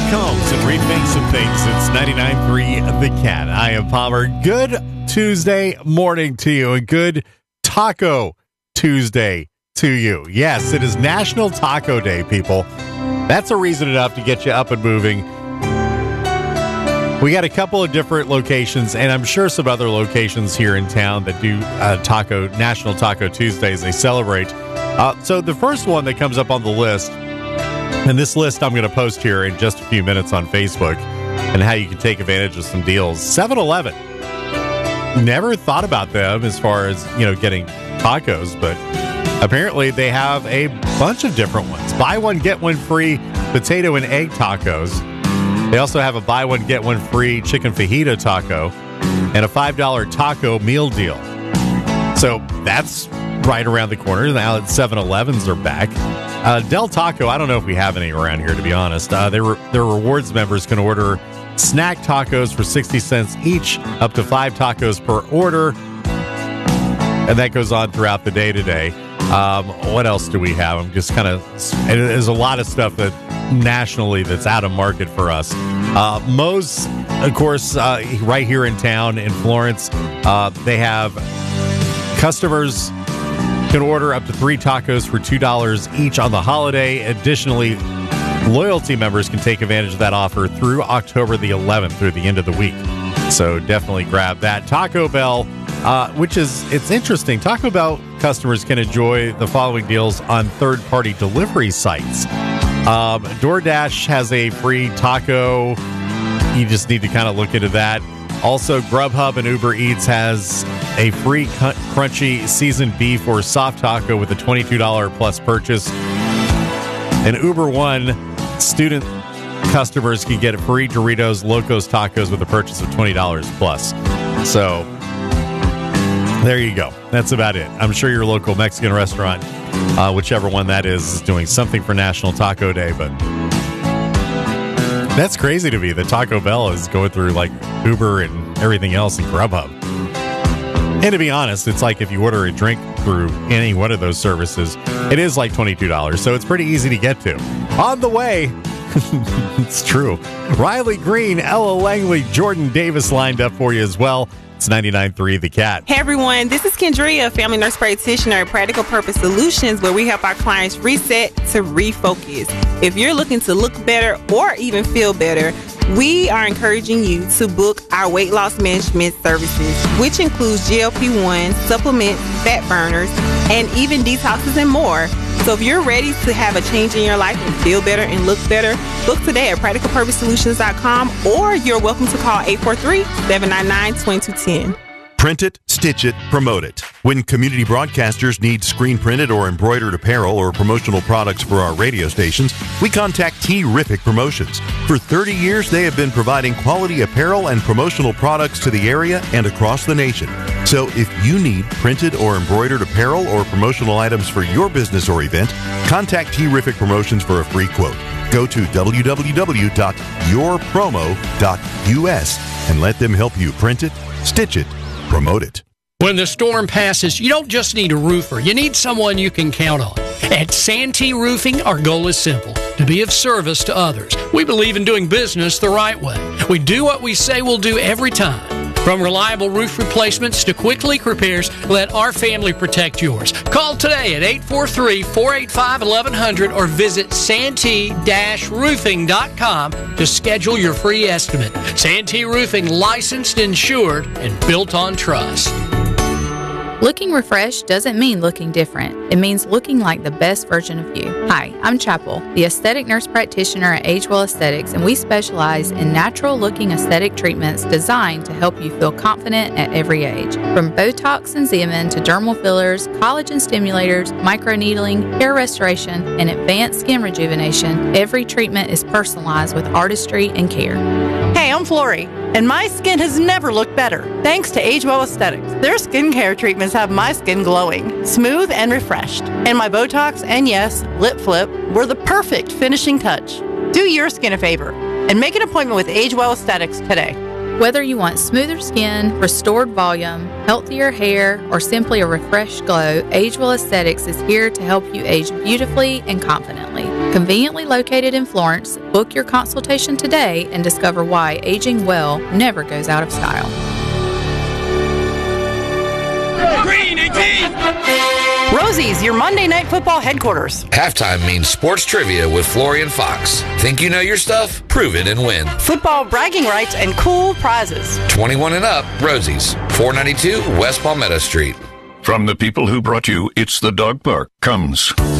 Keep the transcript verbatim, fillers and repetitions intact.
Combs and rethink some things. It's ninety-nine point three The Cat. I am Palmer. Good Tuesday morning to you, and good Taco Tuesday to you. Yes, it is National Taco Day, people. That's a reason enough to get you up and moving. We got a couple of different locations, and I'm sure some other locations here in town that do uh, Taco National Taco Tuesdays. They celebrate. Uh, so the first one that comes up on the list, and this list I'm going to post here in just a few minutes on Facebook, and how you can take advantage of some deals. seven eleven. Never thought about them as far as, you know, getting tacos, but apparently they have a bunch of different ones. Buy one, get one free potato and egg tacos. They also have a buy one, get one free chicken fajita taco and a five dollar taco meal deal. So that's right around the corner. Now that seven elevens are back. Uh, Del Taco, I don't know if we have any around here, to be honest. Uh, they re- their rewards members can order snack tacos for sixty cents each, up to five tacos per order. And that goes on throughout the day today. Um, what else do we have? I'm just kind of, there's a lot of stuff that nationally that's out of market for us. Uh, Moe's, of course, uh, right here in town in Florence, uh, they have customers can order up to three tacos for two dollars each on the holiday. Additionally, loyalty members can take advantage of that offer through October the eleventh, through the end of the week. So definitely grab that. Taco Bell, uh, which is, it's interesting. Taco Bell customers can enjoy the following deals on third-party delivery sites. Um, DoorDash has a free taco. You just need to kind of look into that. Also, Grubhub and Uber Eats has a free crunchy seasoned beef or soft taco with a twenty-two dollars plus purchase. And Uber One student customers can get free Doritos Locos tacos with a purchase of twenty dollars plus. So there you go. That's about it. I'm sure your local Mexican restaurant, uh, whichever one that is, is doing something for National Taco Day, but that's crazy to me that Taco Bell is going through like Uber and everything else in Grubhub. And to be honest, it's like if you order a drink through any one of those services, it is like twenty-two dollars. So it's pretty easy to get to. On the way, it's true. Riley Green, Ella Langley, Jordan Davis lined up for you as well. It's ninety-nine point three The Cat. Hey everyone, this is Kendria, family nurse practitioner at Practical Purpose Solutions, where we help our clients reset to refocus. If you're looking to look better or even feel better, we are encouraging you to book our weight loss management services, which includes G L P one, supplements, fat burners, and even detoxes and more. So if you're ready to have a change in your life and feel better and look better, book today at practical purpose solutions dot com, or you're welcome to call eight four three, seven nine nine, two two one zero. Print it, stitch it, promote it. When community broadcasters need screen printed or embroidered apparel or promotional products for our radio stations, we contact T-Rific Promotions. For thirty years, they have been providing quality apparel and promotional products to the area and across the nation. So if you need printed or embroidered apparel or promotional items for your business or event, contact T-Rific Promotions for a free quote. Go to w w w dot your promo dot u s and let them help you print it, stitch it, promote it. When the storm passes, you don't just need a roofer. You need someone you can count on. At Santee Roofing, our goal is simple: to be of service to others. We believe in doing business the right way. We do what we say we'll do every time. From reliable roof replacements to quick leak repairs, let our family protect yours. Call today at eight four three, four eight five, one one zero zero or visit santee dash roofing dot com to schedule your free estimate. Santee Roofing, licensed, insured, and built on trust. Looking refreshed doesn't mean looking different. It means looking like the best version of you. Hi, I'm Chapel, the aesthetic nurse practitioner at Agewell Aesthetics, and we specialize in natural-looking aesthetic treatments designed to help you feel confident at every age. From Botox and Xeomin to dermal fillers, collagen stimulators, microneedling, hair restoration, and advanced skin rejuvenation, every treatment is personalized with artistry and care. Hey, I'm Flory, and my skin has never looked better thanks to Agewell Aesthetics. Their skincare treatments have my skin glowing, smooth, and refreshed. And my Botox and, yes, lip flip were the perfect finishing touch. Do your skin a favor and make an appointment with Agewell Aesthetics today. Whether you want smoother skin, restored volume, healthier hair, or simply a refreshed glow, Agewell Aesthetics is here to help you age beautifully and confidently. Conveniently located in Florence, book your consultation today and discover why aging well never goes out of style. Green eighteen! Rosie's, your Monday Night Football headquarters. Halftime means sports trivia with Florian Fox. Think you know your stuff? Prove it and win. Football bragging rights and cool prizes. twenty-one and up, Rosie's, four ninety-two West Palmetto Street. From the people who brought you It's the Dog Park comes